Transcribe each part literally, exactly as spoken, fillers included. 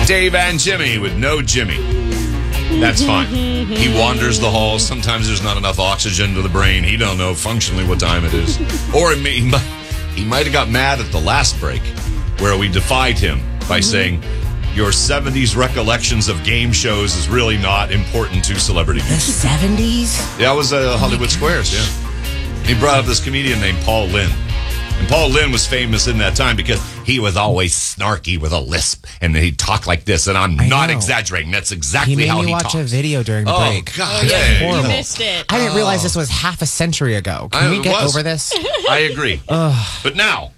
Dave and Jimmy with no Jimmy. That's fine. He wanders the halls. Sometimes there's not enough oxygen to the brain. He don't know functionally what time it is. Or it may, he might, he might have got mad at the last break where we defied him by saying, your seventies recollections of game shows is really not important to celebrity. The seventies? Yeah, it was uh, Hollywood Squares, yeah. He brought up this comedian named Paul Lynde. And Paul Lynde was famous in that time because he was always snarky with a lisp. And he'd talk like this. And I'm I not know. exaggerating. That's exactly He made how me he watch talks. a video during the oh, break. God. Oh, yeah, Hey. you Horrible. missed it. I didn't realize this was half a century ago. Can I- we it get was. over this? I agree. But now,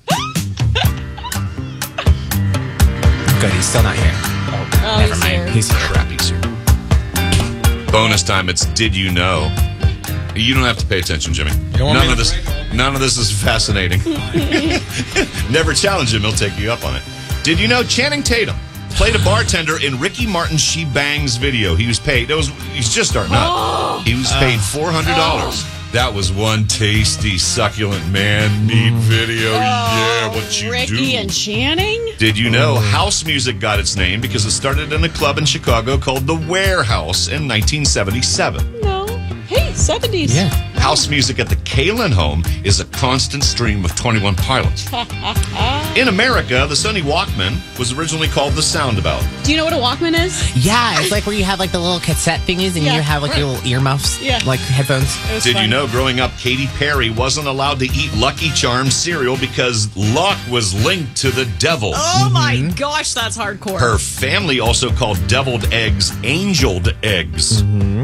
Good, he's still not here. Oh, Never he's mind. here. He's here. crap, he's here. Bonus time, it's Did You Know? You don't have to pay attention, Jimmy. don't want None me of to this break? none of this is fascinating. Never challenge him, he'll take you up on it. Did you know Channing Tatum played a bartender in Ricky Martin's She Bangs video? He was paid, it was, he's just starting out. He was paid four hundred dollars. That was one tasty, succulent man meat video. yeah, what you Ricky do. and Channing? Did you know house music got its name because it started in a club in Chicago called The Warehouse in nineteen seventy-seven? No. Hey, seventies. Yeah. House music at the Kalin home is a constant stream of twenty-one Pilots. In America, the Sony Walkman was originally called the Soundabout. Do you know what a Walkman is? Yeah, it's like where you have like the little cassette thingies and Yeah. you have like your little earmuffs. Yeah. Like headphones. It was Did fun. you know growing up, Katy Perry wasn't allowed to eat Lucky Charms cereal because luck was linked to the devil? Oh my gosh, that's hardcore. Her family also called deviled eggs angeled eggs.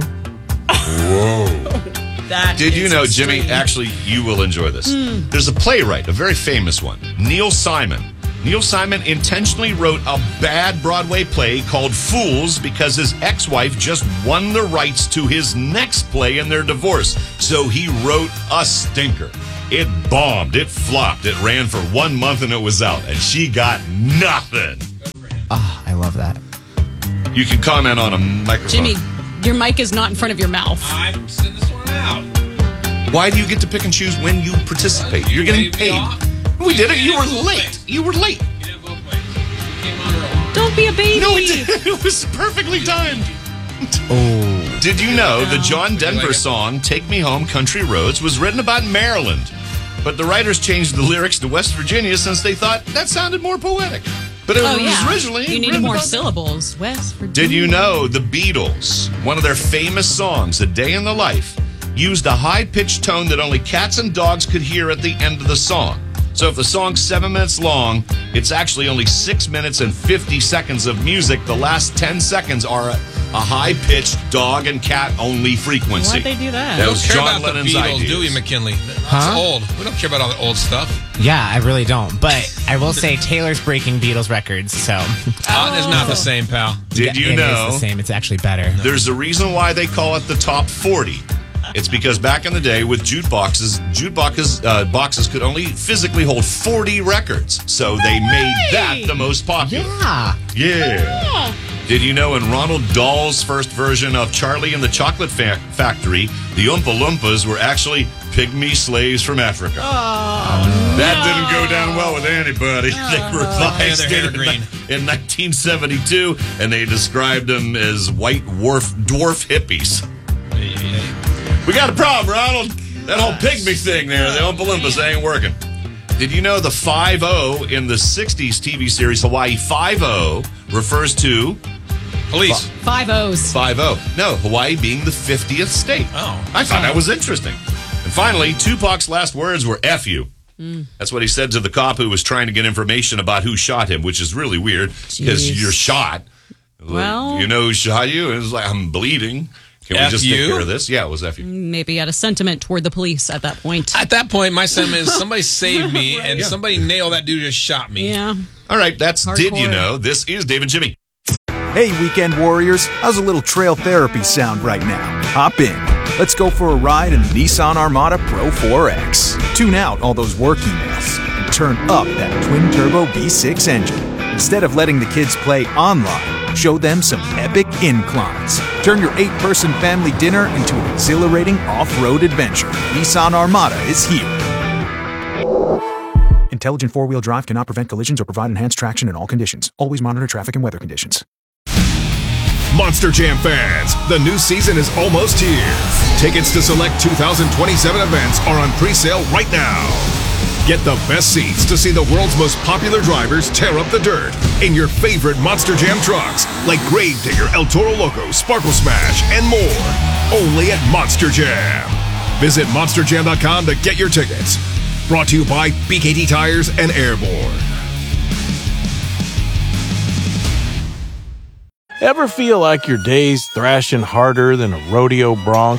That Did you is know, Jimmy, extreme. actually, you will enjoy this. There's a playwright, a very famous one, Neil Simon. Neil Simon intentionally wrote a bad Broadway play called Fools because his ex-wife just won the rights to his next play in their divorce. So he wrote a stinker. It bombed. It flopped. It ran for one month and it was out. And she got nothing. Oh, I love that. You can comment on a microphone. Jimmy, your mic is not in front of your mouth. I'm sending this one out. Why do you get to pick and choose when you participate? You're getting Waved me paid. off. We did it. You You were did it both late. ways. You were late. You did it both ways. You came on early. Don't be a baby. No, it didn't. It was perfectly timed. Oh. Did you know the John Denver like it? song Take Me Home Country Roads was written about Maryland? But the writers changed the lyrics to West Virginia since they thought that sounded more poetic. But it Oh, was yeah. originally You needed written more about- syllables. West Virginia. Did you know the Beatles, one of their famous songs, A Day in the Life, used a high-pitched tone that only cats and dogs could hear at the end of the song? So if the song's seven minutes long, it's actually only six minutes and fifty seconds of music. The last ten seconds are a, a high-pitched dog and cat-only frequency. Why'd they do that? That We was don't care John about Lennon's the Beatles, ideas. do we, McKinley? That's Huh? old. We don't care about all the old stuff. Yeah, I really don't. But I will say Taylor's breaking Beatles records, so Uh, it's not the same, pal. Did you it know is the same. It's actually better. there's a reason why they call it the top forty? It's because back in the day with jukeboxes, jukeboxes uh, boxes could only physically hold forty records. So they made that the most popular. Yeah. Yeah. Did you know in Ronald Dahl's first version of Charlie and the Chocolate Fa- Factory, the Oompa Loompas were actually pygmy slaves from Africa? That didn't go down well with anybody. They revised their hair it in, green. in nineteen seventy-two, and they described them as white dwarf, dwarf hippies. We got a problem, Ronald. That whole pygmy thing there, the Oompa Loompas, they ain't working. Did you know the five oh in the sixties T V series Hawaii Five-O refers to Police. Five O's. five oh? No, Hawaii being the fiftieth state. Oh. I thought that was interesting. And finally, Tupac's last words were F you. That's what he said to the cop who was trying to get information about who shot him, which is really weird because Jeez. you're shot. Well- you know who shot you? And it was like, I'm bleeding. Can we F just you? take care of this? Yeah, it was F you. Maybe he had a sentiment toward the police at that point. At that point, my sentiment is somebody saved me and Yeah. somebody nailed that dude who just shot me. Yeah. All right, that's Hardcore. Did You Know? This is Dave and Jimmy. Hey, weekend warriors, how's a little trail therapy sound right now? Hop in. Let's go for a ride in the Nissan Armada Pro four X. Tune out all those work emails and turn up that twin-turbo V six engine. Instead of letting the kids play online, show them some epic inclines. Turn your eight-person family dinner into an exhilarating off-road adventure. Nissan Armada is here. Intelligent four-wheel drive cannot prevent collisions or provide enhanced traction in all conditions. Always monitor traffic and weather conditions. Monster Jam fans, the new season is almost here. Tickets to select two thousand twenty-seven events are on pre-sale right now. Get the best seats to see the world's most popular drivers tear up the dirt in your favorite Monster Jam trucks like Gravedigger, El Toro Loco, Sparkle Smash, and more. Only at Monster Jam. Visit monster jam dot com to get your tickets. Brought to you by B K T Tires and Airborne. Ever feel like your day's thrashing harder than a rodeo bronc?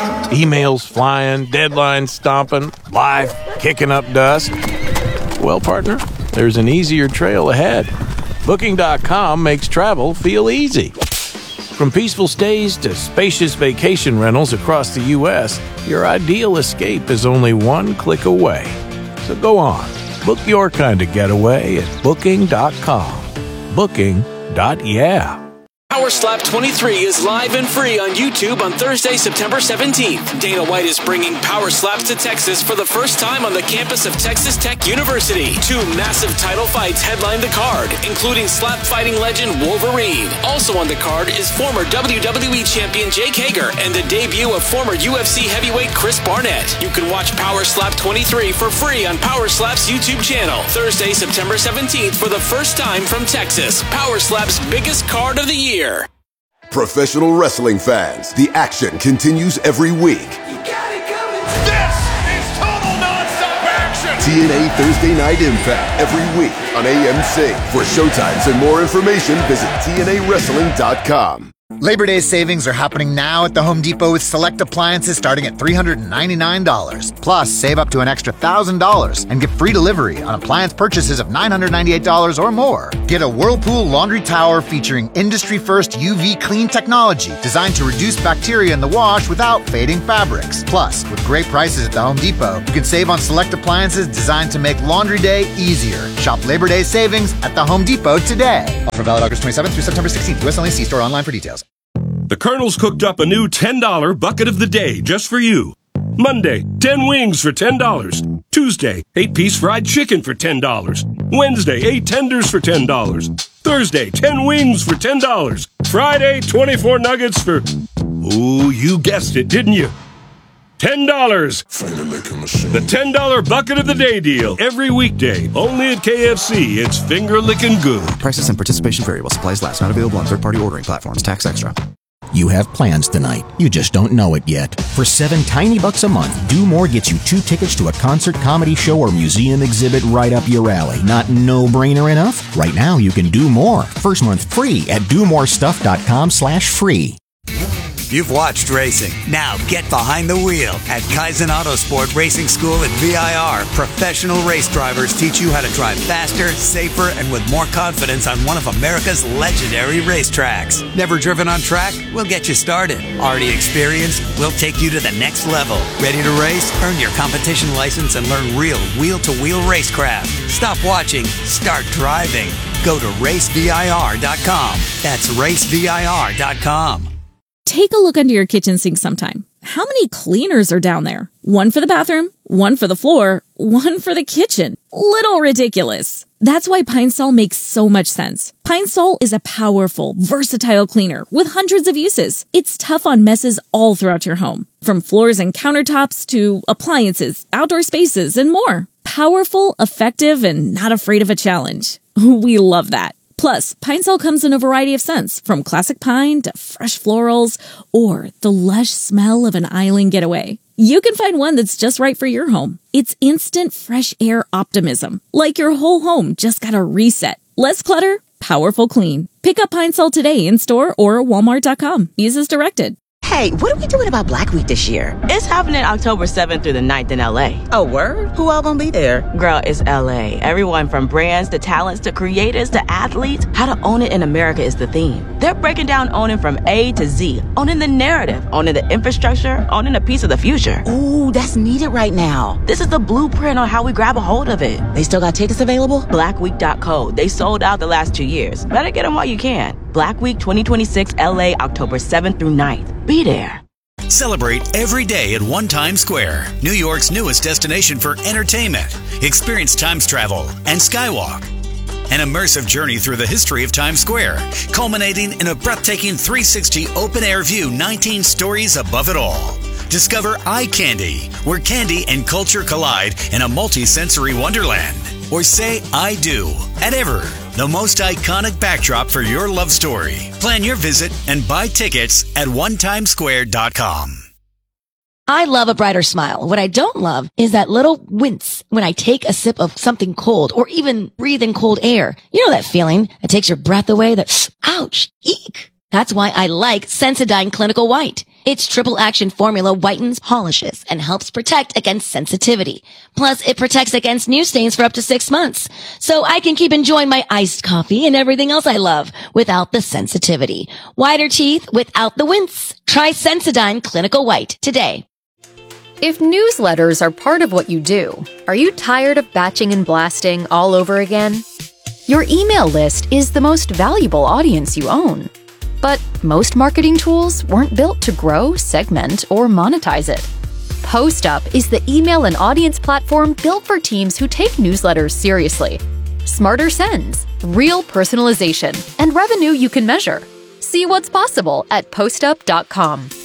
Emails flying, deadlines stomping, life kicking up dust? Well, partner, there's an easier trail ahead. Booking dot com makes travel feel easy. From peaceful stays to spacious vacation rentals across the U S, your ideal escape is only one click away. So go on, book your kind of getaway at booking dot com. Booking. Yeah. Power Slap twenty-three is live and free on YouTube on Thursday, September seventeenth. Dana White is bringing Power Slaps to Texas for the first time on the campus of Texas Tech University. Two massive title fights headline the card, including slap fighting legend Wolverine. Also on the card is former W W E champion Jake Hager and the debut of former U F C heavyweight Chris Barnett. You can watch Power Slap twenty-three for free on Power Slap's YouTube channel. Thursday, September seventeenth for the first time from Texas. Power Slap's biggest card of the year. Professional wrestling fans, the action continues every week. You got it coming. This is total nonstop action. T N A Thursday Night Impact every week on A M C. For showtimes and more information, visit T N A wrestling dot com. Labor Day savings are happening now at the Home Depot with select appliances starting at three hundred ninety-nine dollars. Plus, save up to an extra one thousand dollars and get free delivery on appliance purchases of nine hundred ninety-eight dollars or more. Get a Whirlpool laundry tower featuring industry-first U V clean technology designed to reduce bacteria in the wash without fading fabrics. Plus, with great prices at the Home Depot, you can save on select appliances designed to make laundry day easier. Shop Labor Day savings at the Home Depot today. Offer valid August twenty-seventh through September sixteenth. U S only. See store online for details. The Colonel's cooked up a new ten dollar bucket of the day just for you. Monday, ten wings for ten dollars. Tuesday, eight piece fried chicken for ten dollars. Wednesday, eight tenders for ten dollars. Thursday, ten wings for ten dollars. Friday, twenty-four nuggets for... Ooh, you guessed it, didn't you? ten dollars. The ten dollar bucket of the day deal. Every weekday. Only at K F C. It's finger-licking good. Prices and participation vary while supplies last. Not available on third-party ordering platforms. Tax extra. You have plans tonight. You just don't know it yet. For seven tiny bucks a month, Do More gets you two tickets to a concert, comedy show, or museum exhibit right up your alley. Not no-brainer enough? Right now, you can do more. First month free at do more stuff dot com slash free. You've watched racing. Now get behind the wheel at Kaizen Autosport Racing School at V I R. Professional race drivers teach you how to drive faster, safer, and with more confidence on one of America's legendary racetracks. Never driven on track? We'll get you started. Already experienced? We'll take you to the next level. Ready to race? Earn your competition license and learn real wheel-to-wheel racecraft. Stop watching. Start driving. Go to race V I R dot com. That's race V I R dot com. Take a look under your kitchen sink sometime. How many cleaners are down there? One for the bathroom, one for the floor, one for the kitchen. Little ridiculous. That's why Pine Sol makes so much sense. Pine Sol is a powerful, versatile cleaner with hundreds of uses. It's tough on messes all throughout your home, from floors and countertops to appliances, outdoor spaces, and more. Powerful, effective, and not afraid of a challenge. We love that. Plus, Pine Sol comes in a variety of scents, from classic pine to fresh florals or the lush smell of an island getaway. You can find one that's just right for your home. It's instant fresh air optimism, like your whole home just got a reset. Less clutter, powerful clean. Pick up Pine Sol today in store or walmart dot com. Use as directed. Hey, what are we doing about Black Week this year? It's happening October seventh through the ninth in L A. Oh, word? Who all gonna be there? Girl, it's L A. Everyone from brands to talents to creators to athletes. How to own it in America is the theme. They're breaking down owning from A to Z. Owning the narrative, owning the infrastructure, owning a piece of the future. Ooh, that's needed right now. This is the blueprint on how we grab a hold of it. They still got tickets available? black week dot co. They sold out the last two years. Better get them while you can. Black Week twenty twenty-six L A, October seventh through ninth. Be there. Celebrate every day at One Times Square, New York's newest destination for entertainment. Experience Times travel and Skywalk. An immersive journey through the history of Times Square, culminating in a breathtaking three sixty open-air view nineteen stories above it all. Discover Eye Candy, where candy and culture collide in a multi-sensory wonderland. Or say I do at Ever, the most iconic backdrop for your love story. Plan your visit and buy tickets at one times square dot com. I love a brighter smile. What I don't love is that little wince when I take a sip of something cold or even breathe in cold air. You know that feeling that takes your breath away? That, ouch, eek. That's why I like Sensodyne Clinical White. Its triple action formula whitens, polishes, and helps protect against sensitivity. Plus, it protects against new stains for up to six months. So I can keep enjoying my iced coffee and everything else I love without the sensitivity. Whiter teeth without the wince. Try Sensodyne Clinical White today. If newsletters are part of what you do, are you tired of batching and blasting all over again? Your email list is the most valuable audience you own. But most marketing tools weren't built to grow, segment, or monetize it. PostUp is the email and audience platform built for teams who take newsletters seriously. Smarter sends, real personalization, and revenue you can measure. See what's possible at postup dot com.